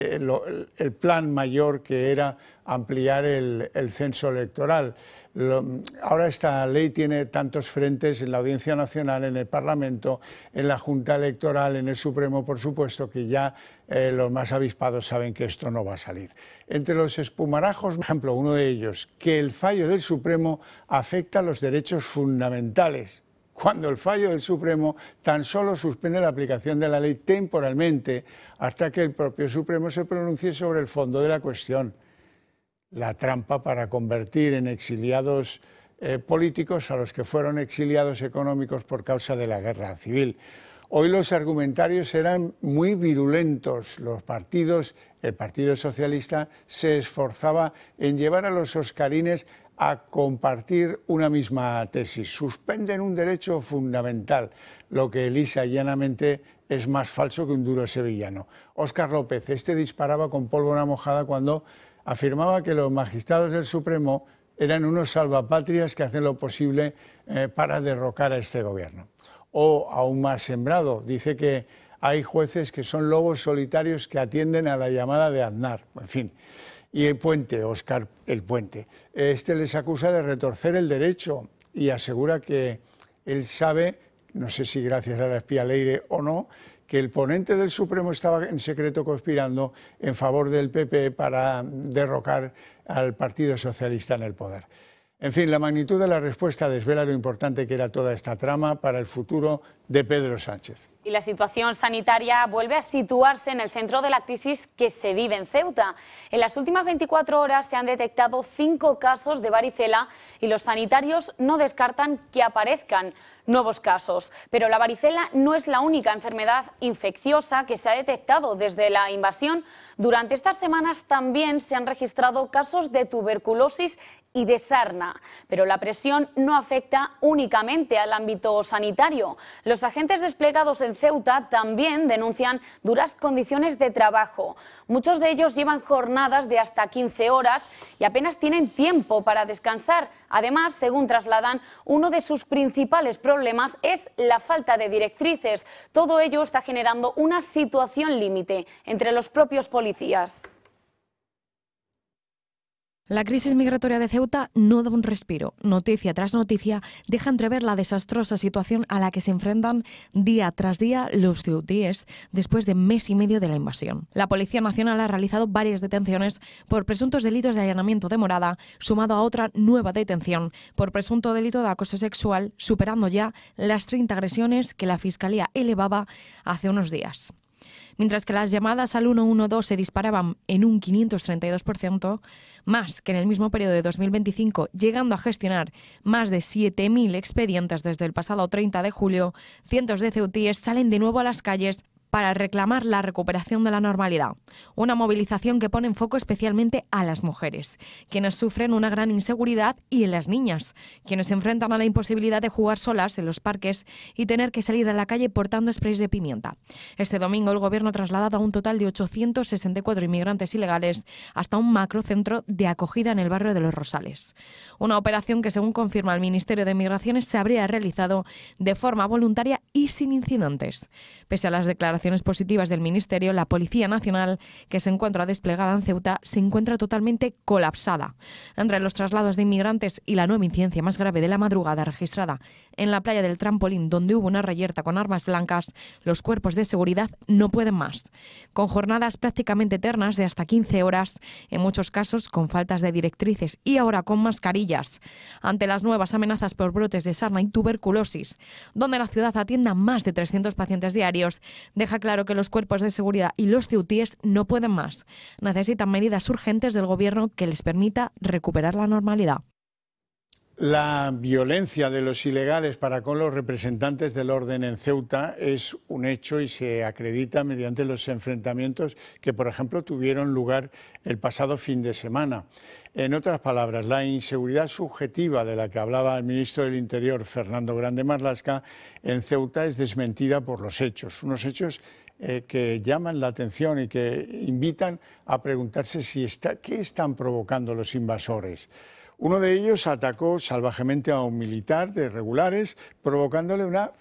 el plan mayor, que era ampliar el censo electoral. Ahora esta ley tiene tantos frentes en la Audiencia Nacional, en el Parlamento, en la Junta Electoral, en el Supremo, por supuesto, que ya los más avispados saben que esto no va a salir. Entre los espumarajos, por ejemplo, uno de ellos, que el fallo del Supremo afecta a los derechos fundamentales, cuando el fallo del Supremo tan solo suspende la aplicación de la ley temporalmente hasta que el propio Supremo se pronuncie sobre el fondo de la cuestión. La trampa para convertir en exiliados políticos a los que fueron exiliados económicos por causa de la guerra civil. Hoy los argumentarios eran muy virulentos. El Partido Socialista se esforzaba en llevar a los oscarines a compartir una misma tesis. Suspenden un derecho fundamental, lo que lisa y llanamente es más falso que un duro sevillano. Óscar López, disparaba con pólvora mojada cuando afirmaba que los magistrados del Supremo eran unos salvapatrias que hacen lo posible para derrocar a este gobierno. O, aún más sembrado, dice que hay jueces que son lobos solitarios que atienden a la llamada de Aznar, en fin. Y el Puente, Óscar el Puente, les acusa de retorcer el derecho y asegura que él sabe, no sé si gracias a la espía Leire o no, que el ponente del Supremo estaba en secreto conspirando en favor del PP para derrocar al Partido Socialista en el poder. En fin, la magnitud de la respuesta desvela lo importante que era toda esta trama para el futuro de Pedro Sánchez. Y la situación sanitaria vuelve a situarse en el centro de la crisis que se vive en Ceuta. En las últimas 24 horas se han detectado 5 casos de varicela y los sanitarios no descartan que aparezcan nuevos casos. Pero la varicela no es la única enfermedad infecciosa que se ha detectado desde la invasión. Durante estas semanas también se han registrado casos de tuberculosis y de sarna, pero la presión no afecta únicamente al ámbito sanitario. Los agentes desplegados en Ceuta también denuncian duras condiciones de trabajo. Muchos de ellos llevan jornadas de hasta 15 horas y apenas tienen tiempo para descansar. Además, según trasladan, uno de sus principales problemas es la falta de directrices. Todo ello está generando una situación límite entre los propios policías. La crisis migratoria de Ceuta no da un respiro. Noticia tras noticia deja entrever la desastrosa situación a la que se enfrentan día tras día los ceutíes después de mes y medio de la invasión. La Policía Nacional ha realizado varias detenciones por presuntos delitos de allanamiento de morada, sumado a otra nueva detención por presunto delito de acoso sexual, superando ya las 30 agresiones que la Fiscalía elevaba hace unos días. Mientras que las llamadas al 112 se disparaban en un 532%, más que en el mismo periodo de 2025, llegando a gestionar más de 7.000 expedientes desde el pasado 30 de julio, cientos de ceutíes salen de nuevo a las calles para reclamar la recuperación de la normalidad. Una movilización que pone en foco especialmente a las mujeres, quienes sufren una gran inseguridad, y en las niñas, quienes se enfrentan a la imposibilidad de jugar solas en los parques y tener que salir a la calle portando sprays de pimienta. Este domingo el Gobierno ha trasladado a un total de 864 inmigrantes ilegales hasta un macrocentro de acogida en el barrio de Los Rosales. Una operación que, según confirma el Ministerio de Migraciones, se habría realizado de forma voluntaria y sin incidentes. Pese a las declaraciones positivas del Ministerio, la Policía Nacional, que se encuentra desplegada en Ceuta, se encuentra totalmente colapsada. Entre los traslados de inmigrantes y la nueva incidencia más grave de la madrugada registrada en la playa del Trampolín, donde hubo una reyerta con armas blancas, los cuerpos de seguridad no pueden más. Con jornadas prácticamente eternas de hasta 15 horas, en muchos casos con faltas de directrices y ahora con mascarillas. Ante las nuevas amenazas por brotes de sarna y tuberculosis, donde la ciudad atiende a más de 300 pacientes diarios, deja claro que los cuerpos de seguridad y los ceutíes no pueden más. Necesitan medidas urgentes del Gobierno que les permita recuperar la normalidad. La violencia de los ilegales para con los representantes del orden en Ceuta es un hecho y se acredita mediante los enfrentamientos que, por ejemplo, tuvieron lugar el pasado fin de semana. En otras palabras, la inseguridad subjetiva de la que hablaba el ministro del Interior, Fernando Grande Marlaska, en Ceuta es desmentida por los hechos. Unos hechos que llaman la atención y que invitan a preguntarse qué están provocando los invasores. Uno de ellos atacó salvajemente a un militar de regulares, provocándole una